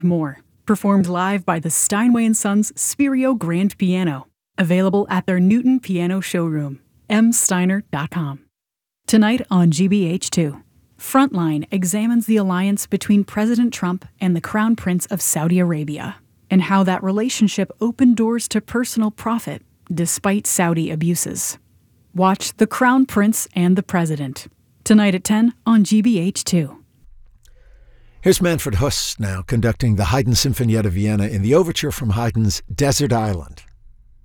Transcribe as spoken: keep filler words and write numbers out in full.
more. Performed live by the Steinway and Sons Spirio Grand Piano. Available at their Newton Piano Showroom, m steiner dot com. Tonight on G B H two, Frontline examines the alliance between President Trump and the Crown Prince of Saudi Arabia, and how that relationship opened doors to personal profit despite Saudi abuses. Watch The Crown Prince and the President, tonight at ten on G B H two. Here's Manfred Huss now conducting the Haydn Sinfonietta Vienna in the overture from Haydn's Desert Island.